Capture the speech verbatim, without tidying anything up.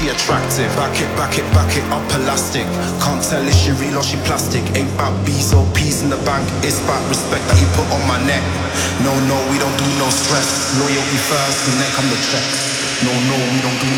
she attractive. Back it, back it, back it up elastic. Can't tell if she real or she plastic. Ain't about B's or P's in the bank. It's about respect that you put on my neck. No, no, we don't do no stress. Loyalty first and then come the checks. No, no, we don't do